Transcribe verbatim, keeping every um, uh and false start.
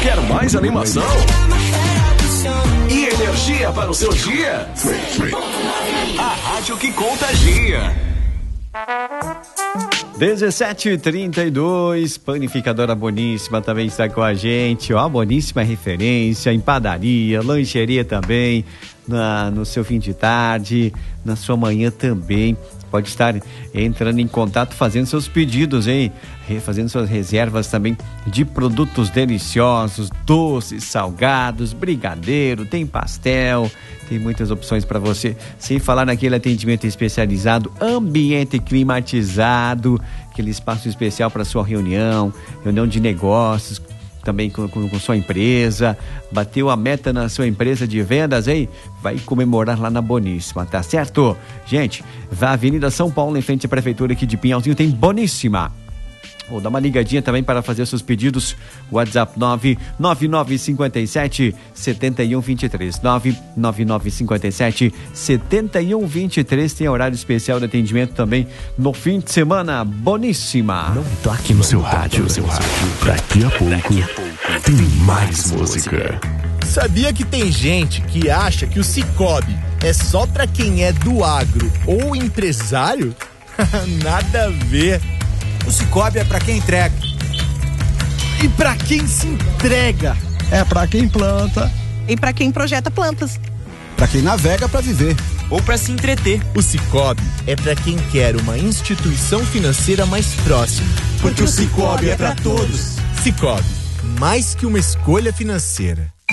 Quer mais animação? E energia para o seu dia? A rádio que contagia. dezessete e trinta e dois, Panificadora Boníssima também está com a gente, ó, a Boníssima referência em padaria, lancheria também, na, no seu fim de tarde, na sua manhã também, pode estar entrando em contato, fazendo seus pedidos, hein, fazendo suas reservas também de produtos deliciosos, doces, salgados, brigadeiro, tem pastel, tem muitas opções para você, sem falar naquele atendimento especializado, ambiente climatizado, aquele espaço especial para sua reunião, reunião de negócios, também com, com, com sua empresa, bateu a meta na sua empresa de vendas, hein? Vai comemorar lá na Boníssima, tá certo? Gente, vai Avenida São Paulo, em frente à Prefeitura aqui de Pinhalzinho, tem Boníssima. Ou dá uma ligadinha também para fazer seus pedidos. WhatsApp nove nove nove cinco sete sete um dois três. nove nove nove cinco sete sete um dois três. Tem horário especial de atendimento também no fim de semana. Boníssima. Não toque no seu rádio, seu rádio. Daqui a pouco tem mais música. Sabia que tem gente que acha que o Sicoob é só pra quem é do agro ou empresário? Nada a ver. O Sicoob é pra quem entrega. E pra quem se entrega? É pra quem planta. E pra quem projeta plantas. Pra quem navega pra viver. Ou pra se entreter. O Sicoob é pra quem quer uma instituição financeira mais próxima. Porque o Sicoob é pra todos. Sicoob, mais que uma escolha financeira.